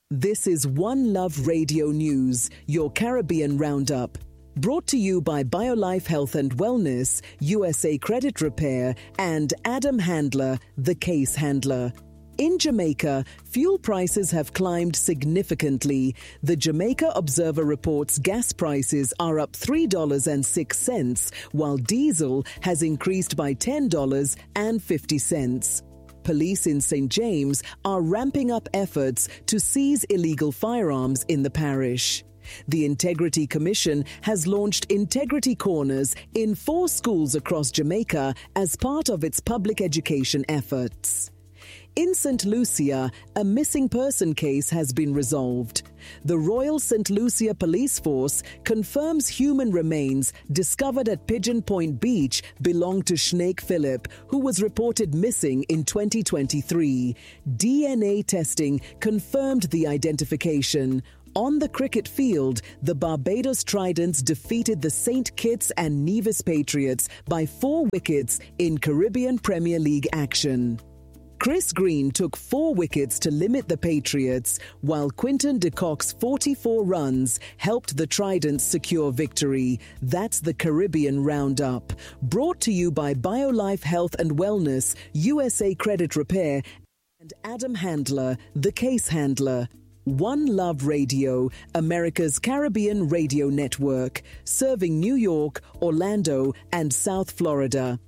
This is One Love Radio News, your Caribbean Roundup. Brought to you by BioLife Health and Wellness, USA Credit Repair, and Adam Handler, the Case Handler. In Jamaica, fuel prices have climbed significantly. The Jamaica Observer reports gas prices are up $3.06, while diesel has increased by $10.50. Police in St. James are ramping up efforts to seize illegal firearms in the parish. The Integrity Commission has launched Integrity Corners in 4 schools across Jamaica as part of its public education efforts. In St. Lucia, a missing person case has been resolved. The Royal St. Lucia Police Force confirms human remains discovered at Pigeon Point Beach belong to Snake Phillip, who was reported missing in 2023. DNA testing confirmed the identification. On the cricket field, the Barbados Tridents defeated the St. Kitts and Nevis Patriots by 4 wickets in Caribbean Premier League action. Chris Green took 4 wickets to limit the Patriots, while Quinton de Kock's 44 runs helped the Tridents secure victory. That's the Caribbean Roundup. Brought to you by BioLife Health and Wellness, USA Credit Repair, and Adam Handler, the Case Handler. One Love Radio, America's Caribbean radio network, serving New York, Orlando, and South Florida.